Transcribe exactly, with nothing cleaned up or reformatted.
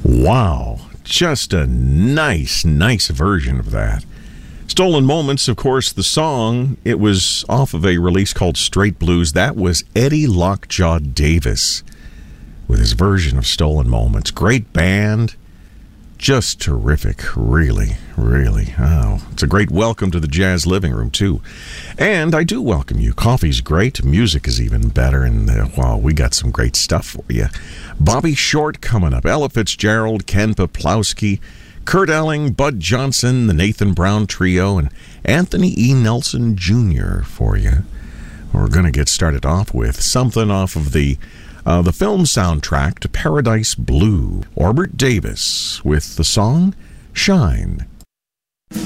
Wow, just a nice, nice version of that. Stolen Moments, of course, the song, it was off of a release called Straight Blues. That was Eddie Lockjaw Davis with his version of Stolen Moments. Great band, just terrific, really, really. Oh, it's a great welcome to the Jazz Living Room, too. And I do welcome you. Coffee's great, music is even better, and uh, wow, we got some great stuff for you. Bobby Short coming up, Ella Fitzgerald, Ken Peplowski, Kurt Elling, Bud Johnson, the Nathan Brown Trio, and Anthony E. Nelson Junior for you. We're going to get started off with something off of the uh, the film soundtrack to Paradise Blue. Orbert Davis with the song Shine.